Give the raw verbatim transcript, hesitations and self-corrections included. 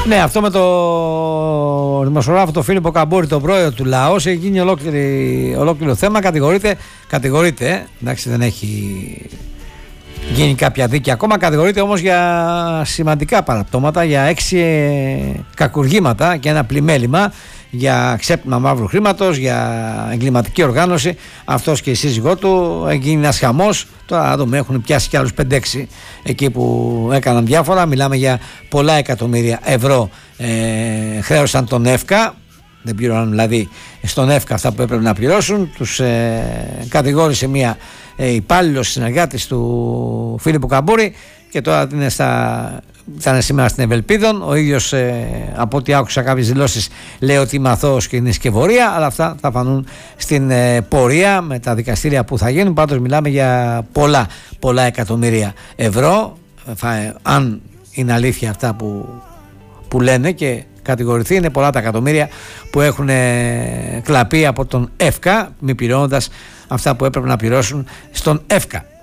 Ναι, αυτό με το δημοσιογράφο το Φίλιππο Καμπούρη, το πρόεδρο του ΛΑΟΣ, έχει γίνει ολόκληρο θέμα. Κατηγορείται, κατηγορείται, ε, εντάξει, δεν έχει γίνει κάποια δίκη ακόμα. Κατηγορείται όμως για σημαντικά παραπτώματα, για έξι ε, κακουργήματα και ένα πλημέλημα, για ξέπλυμα μαύρου χρήματος, για εγκληματική οργάνωση. Αυτός και η σύζυγό του, έγινε ένας χαμός. Τώρα να δούμε, έχουν πιάσει κι άλλους πέντε έξι εκεί που έκαναν διάφορα. Μιλάμε για πολλά εκατομμύρια ευρώ, ε, χρέωσαν τον ΕΦΚΑ. Δεν πλήρωναν δηλαδή στον ΕΦΚΑ αυτά που έπρεπε να πληρώσουν. Τους ε, κατηγόρησε μια ε, υπάλληλος συνεργάτης του Φίλιππου Καμπούρη και τώρα είναι στα... θα είναι σήμερα στην Ευελπίδων. Ο ίδιος, ε, από ό,τι άκουσα κάποιες δηλώσεις, λέει ότι είμαι αθώος και είναι σκευωρία, αλλά αυτά θα φανούν στην ε, πορεία με τα δικαστήρια που θα γίνουν. Πάντως μιλάμε για πολλά, πολλά εκατομμύρια ευρώ. Ε, αν είναι αλήθεια αυτά που, που λένε και κατηγορηθεί, είναι πολλά τα εκατομμύρια που έχουν ε, κλαπεί από τον ΕΦΚΑ, μη πληρώνοντας αυτά που έπρεπε να πληρώσουν στον ΕΦΚΑ.